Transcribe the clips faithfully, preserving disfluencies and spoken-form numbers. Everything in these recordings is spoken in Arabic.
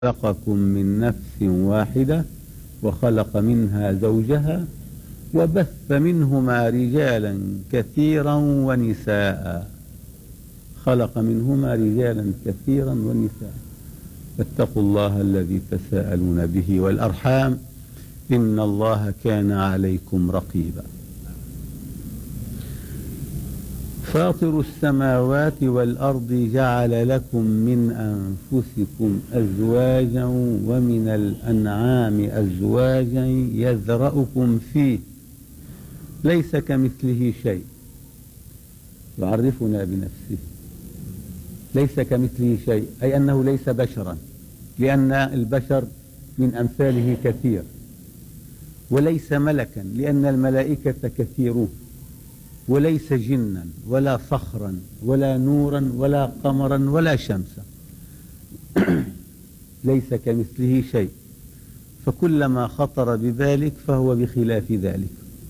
خلقكم من نفس واحدة وخلق منها زوجها وبث منهما رجالا كثيرا ونساء خلق منهما رجالا كثيرا ونساء فاتقوا الله الذي تساءلون به والأرحام إن الله كان عليكم رقيبا. فاطر السماوات والأرض جعل لكم من أنفسكم أزواجا ومن الأنعام أزواجا يذرأكم فيه ليس كمثله شيء. يعرفنا بنفسه ليس كمثله شيء، أي أنه ليس بشرا، لأن البشر من أمثاله كثير، وليس ملكا لأن الملائكة كثيرون، وليس جنا ولا صخرا ولا نورا ولا قمرا ولا شمسا ليس كمثله شيء، فكلما خطر بذلك فهو بخلاف ذلك.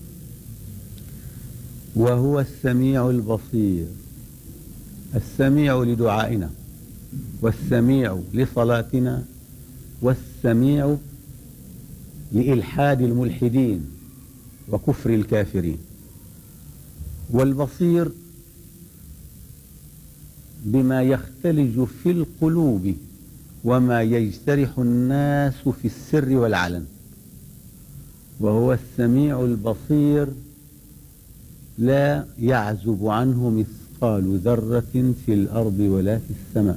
وهو السميع البصير، السميع لدعائنا، والسميع لصلاتنا، والسميع لإلحاد الملحدين وكفر الكافرين، والبصير بما يختلج في القلوب وما يجترح الناس في السر والعلن. وهو السميع البصير لا يعزب عنه مثقال ذرة في الأرض ولا في السماء،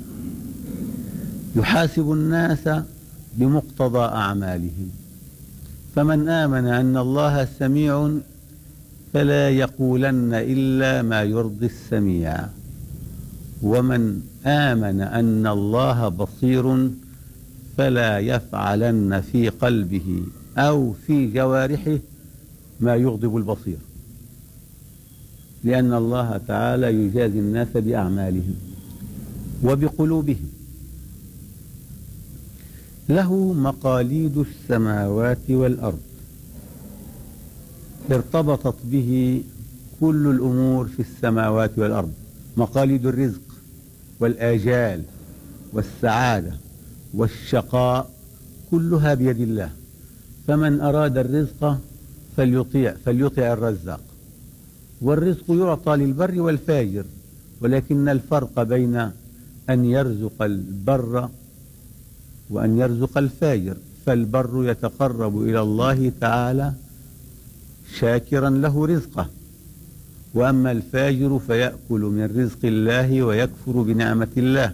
يحاسب الناس بمقتضى أعمالهم. فمن آمن أن الله سميع فلا يقولن إلا ما يرضي السميع، ومن آمن أن الله بصير فلا يفعلن في قلبه أو في جوارحه ما يغضب البصير، لأن الله تعالى يجازي الناس بأعمالهم وبقلوبهم. له مقاليد السماوات والأرض، ارتبطت به كل الأمور في السماوات والأرض، مقاليد الرزق والآجال والسعادة والشقاء كلها بيد الله. فمن أراد الرزق فليطيع فليطيع الرزاق، والرزق يعطى للبر والفاجر، ولكن الفرق بين أن يرزق البر وأن يرزق الفاجر، فالبر يتقرب إلى الله تعالى شاكرا له رزقه، وأما الفاجر فيأكل من رزق الله ويكفر بنعمة الله.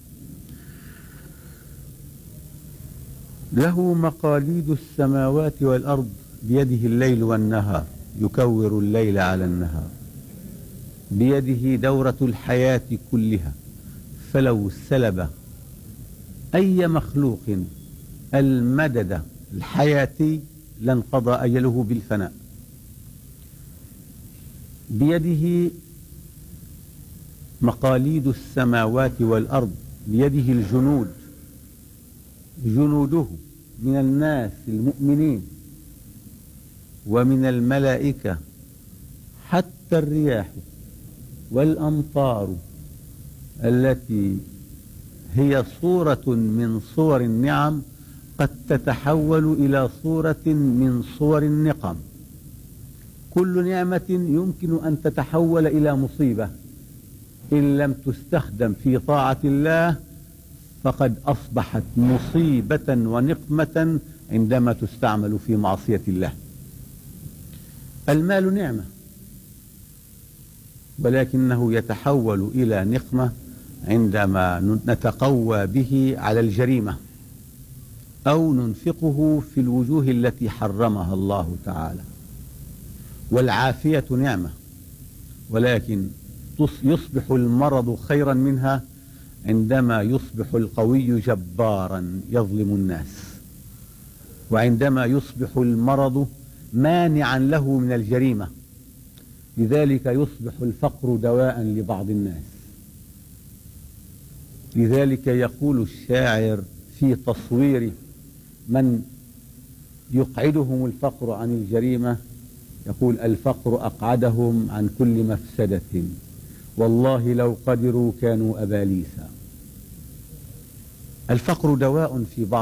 له مقاليد السماوات والأرض بيده الليل والنهار، يكور الليل على النهار، بيده دورة الحياة كلها، فلو سلب أي مخلوق المدد الحياتي لانقضى أجله بالفناء. بيده مقاليد السماوات والأرض، بيده الجنود، جنوده من الناس المؤمنين ومن الملائكة، حتى الرياح والأمطار التي هي صورة من صور النعم قد تتحول إلى صورة من صور النقم. كل نعمة يمكن أن تتحول إلى مصيبة إن لم تستخدم في طاعة الله، فقد أصبحت مصيبة ونقمة عندما تستعمل في معصية الله. المال نعمة، ولكنه يتحول إلى نقمة عندما نتقوى به على الجريمة أو ننفقه في الوجوه التي حرمها الله تعالى. والعافية نعمة، ولكن يصبح المرض خيرا منها عندما يصبح القوي جبارا يظلم الناس، وعندما يصبح المرض مانعا له من الجريمة. لذلك يصبح الفقر دواء لبعض الناس. لذلك يقول الشاعر في تصوير من يقعدهم الفقر عن الجريمة، يقول: الفقر أقعدهم عن كل مفسدة، والله لو قدروا كانوا أباليسا. الفقر دواء في بعض